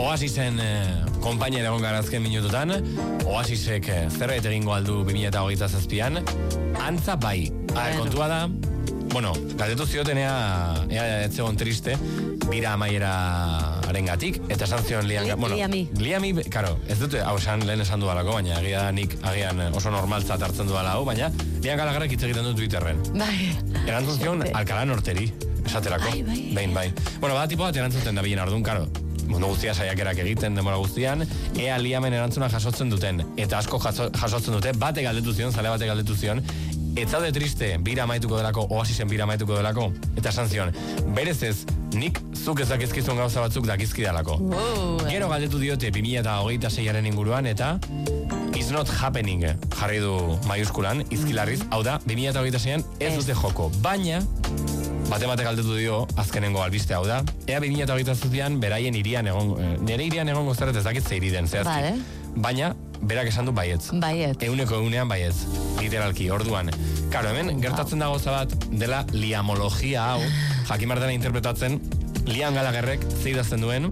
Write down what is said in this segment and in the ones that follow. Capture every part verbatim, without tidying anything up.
Oasisen eh, konpainiera egon gara azken minututan, Oasisek eh, zerbait egingo aldu bi mila hogeita zazpian, antza bai. A, kontua da, bueno, galdetu zioten ea, ea ez zegoen triste, bira amaiera arengatik, eta esan zion lian... Li, bueno, liami. Liami, karo, ez dute, hau esan lehen esan dudalako, baina agia nik agian oso normaltzat hartzen dudala hau, baina lian Gallagherrek hitz egiten du Twitterren. Bai. Erantzun zion, Alcalá Norteri, esaterako. Bai, bai. Behin, bai. Bueno, bada tipo bat erantzuten da bilen ardun, karo. Mundu guztia saiakerak egiten, demora guztian, ea liamen erantzuna jasotzen duten, eta asko jaso, jasotzen dute, bate galdetu zion, zale bate galdetu zion, ez zaude triste, bira amaituko delako, Oasisen bira amaituko delako, eta esan zion, berez ez, nik zuk ezakizkizun gauza batzuk dakizkidalako. Wow. Gero galdetu diote bi mila hogeita seiaren inguruan, eta it's not happening jarri du maiuskulan, izkilarriz, hau da, bi mila hogeita seian ez dute joko, baina bate bate galdetu dio azkenengo albiste hau da, ea bi mila hogeita zazpian beraien irian egon, nire irian egon gozeret ez dakit zeiri den, zehazki. Vale. Baina, berak esan du baietz. Baietz. Euneko eunean baietz, literalki, orduan. Karo, hemen, gertatzen da gauza bat, dela liamologia hau, jakin behar dela interpretatzen, Liam Gallagherrek ze idazten duen,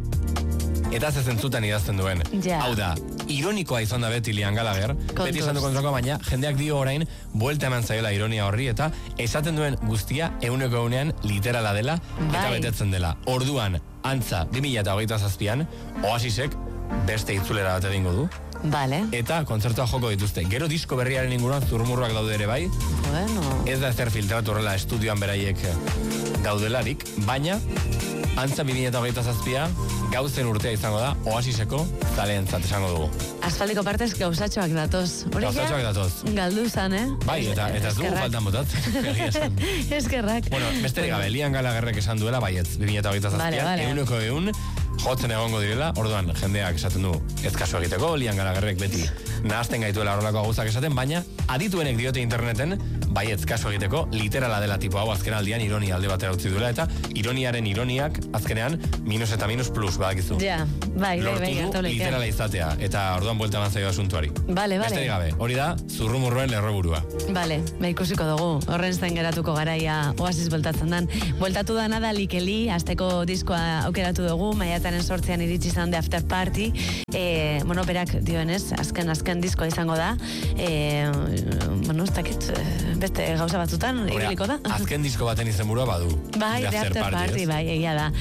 eta ze zentzutan idazten duen. Ja. Hau da, ironikoa izan da beti Liam Gallagher, Kontuz. beti izan du kontrako, baina jendeak dio orain, buelta eman zaiola ironia horri, eta esaten duen guztia euneko eunean literala dela, eta Bai. betetzen dela. Orduan, antza, bi mila hogeita zazpian, Oasisek beste itzulera bat egingo du, Vale. eta kontzertua joko dituzte. Gero disko berriaren inguruan zurmurruak daude ere bai, Bueno. ez da ezer filtratu horrela estudioan beraiek daudelarik, baina antza bi mila hogeita zazpia gauzen urtea izango da Oasiseko zaleentzat esango dugu. Aspaldiko partez gauzatxoak datoz. Hori ja, Gauzatxoak datoz. Galdu zan, eh? Bai, eta, eta ez dugu Eskerrak. faltan botatzen. egia esan. Eskerrak. Bueno, besterik gabe, Liam Gallagherrek esan duela baietz bi mila hogeita zazpian, Vale, vale. euneko eun, jotzen egongo direla, orduan jendeak esaten du ez kasu egiteko, Liam Gallagherrek beti nahazten gaituela horrelako gauzak esaten, baina adituenek diote interneten, baietz kasu egiteko, literala dela tipo hau azken aldian ironia alde batera utzi duela, eta ironiaren ironiak azkenean minus eta minus plus badakizu. Ja, bai, bai, Lortu bai, du gertauleik. literala izatea, eta orduan buelta eman zaio asuntuari. Vale, vale. Besterik gabe, hori da, zurrumurruen lerroburua. Vale, ba, ikusiko dugu. Horren zain geratuko garaia Oasis bueltatzen dan. Bueltatu dana da Likeli, azteko diskoa aukeratu dugu, maiatzaren sortzean iritsi izan de After Party. E, bueno, berak dioenez, azken azken diskoa izango da. E, bueno, ez dakit, beste gauza batzutan, ibiliko da. Azken disko baten izenburua badu. Bai, de After Party, ez? bai, egia da.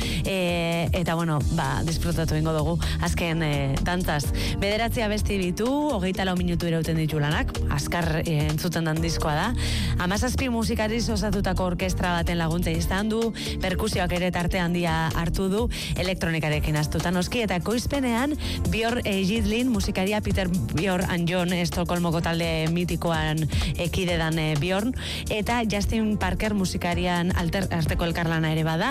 E, eta, bueno, ba, disfrutatu ingo dugu, azken e, dantzaz. Bederatzea besti ditu, hogeita lau minutu irauten ditu lanak, azkar e, entzuten dan diskoa da. Amazazpi musikariz osatutako orkestra baten laguntza izan du, perkusioak ere tarte handia hartu du, elektronikarekin astutan oski, eta koizpenean, Björn e, Gidlin, musikaria Peter Björn and John, Estokholmoko talde mitikoan ekidedan e, Björn, eta Justin Parker musikarian alter, arteko elkarlana ere bada,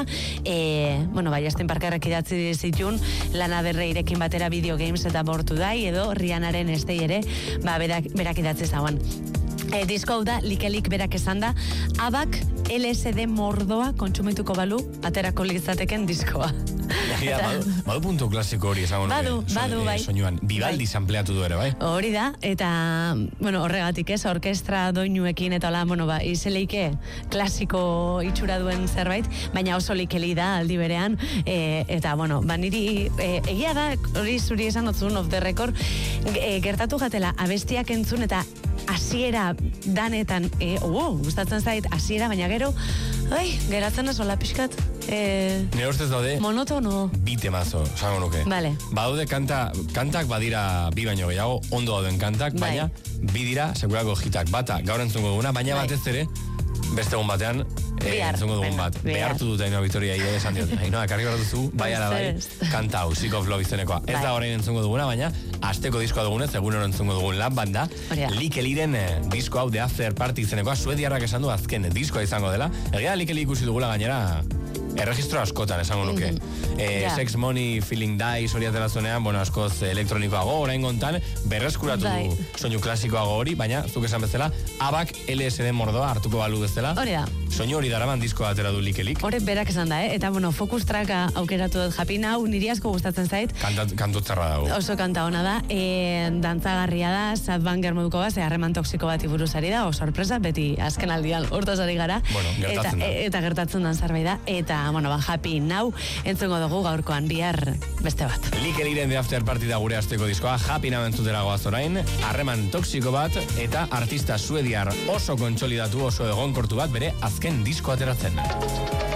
e, bueno, ba, Justin Parkerrek idatzi zitun, lana berreirekin batera Video Games eta Born to Die, edo Rihanaren estei ere, ba, berak, berak idatzi zauen. E, disko hau da, Likelik berak esan da, abak L S D mordoa kontsumituko balu, aterako litzateken diskoa. Ja, badu, badu puntu klasiko hori esango nuke. Badu, badu, bai. Soinuan, Vivaldi Bai. sampleatu du ere, bai? Hori da, eta, bueno, horregatik ez, orkestra doinuekin eta hola, bueno, ba, izeleike klasiko itxura duen zerbait, baina oso likeli da aldi berean, e, eta, bueno, ba, niri, e, egia da, hori zuri esan otzun, off the record, e, gertatu gatela, abestiak entzun eta hasiera danetan, e, oh, gustatzen zait, hasiera, baina gero, ai, geratzen ez hola pixkat, e, Nire ustez daude, monotono. bi temazo, esango nuke. Vale. Badaude kanta, kantak badira bi baino gehiago, ondo dauden kantak, Bai. baina bi dira sekurako hitak. Bata, gaur entzungo duguna, baina Bai. batez ere, beste egun batean, eh, Bihar, entzungo dugun venga, bat. bihar. Behartu dut Ainhoa Vitoria ire esan diot. Ainhoa, ekarri behar duzu, bai ala bai, Ez, ez. kanta hau, Sick of Love izenekoa. Ez Bai. da orain entzungo duguna, baina asteko diskoa dugunez, egun hori entzungo dugun lan banda, Hori da. Likeliren eh, disko hau de After Party izenekoa, suediarrak esan du azken diskoa izango dela. Egia Likeli ikusi dugula gainera, erregistro askotan esango nuke. Eh, Ja. Sex Money, Feeling Dice hori atera zuenean, bueno, askoz elektronikoago, orain gontan, berreskuratu Bai. du soinu klasikoago hori, baina, zuk esan bezala, abak L S D mordoa hartuko balu bezala. Hori da. Soinu hori daraman diskoa atera du Likelik. Horrek berak esan da, eh? Eta, bueno, focus tracka aukeratu dut japin hau, niri asko gustatzen zait. Kanta, kantu txarra dago. Oso kanta ona da, e, dantzagarria da, sad banger moduko bat, ze harreman toksiko bat buruzari da, o sorpresa, beti azken aldian hortaz ari gara. Bueno, gertatzen eta, da. e, eta gertatzen dan zerbait da, eta, bueno, ba, Happy Now entzongo dugu gaurkoan bihar beste bat. Likeliren The After Party da gure asteko diskoa, Happy Now entzutera goaz orain, harreman toksiko bat, eta artista suediar oso kontsolidatu, oso egonkortu bat, bere azken disko ateratzen.